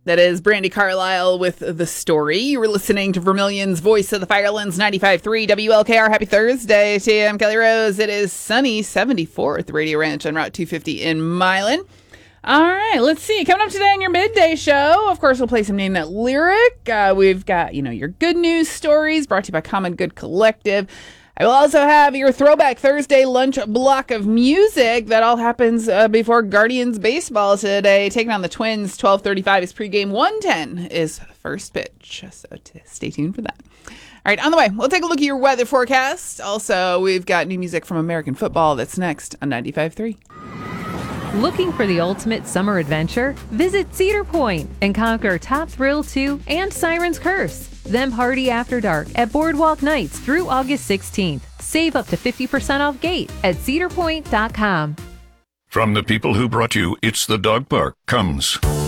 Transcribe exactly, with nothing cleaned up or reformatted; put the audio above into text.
That is Brandy Carlisle with The Story. You were listening to Vermilion's Voice of the Firelands, ninety-five point three W L K R. Happy Thursday to you. I'm Kelly Rose. It is sunny seventy-four at the Radio Ranch on Route two fifty in Milan. All right, let's see. Coming up today on your midday show, of course, we'll play some Name That Lyric. Uh, we've got, you know, your good news stories brought to you by Common Good Collective. I will also have your Throwback Thursday lunch block of music. That all happens uh, before Guardians baseball today, taking on the Twins. twelve thirty-five is pregame. one ten is first pitch. So t- stay tuned for that. All right, on the way, we'll take a look at your weather forecast. Also, we've got new music from American football that's next on ninety-five point three. Looking for the ultimate summer adventure? Visit Cedar Point and conquer Top Thrill two and Siren's Curse. Then party after dark at Boardwalk Nights through August sixteenth. Save up to fifty percent off gate at cedar point dot com. From the people who brought you It's the Dog Park comes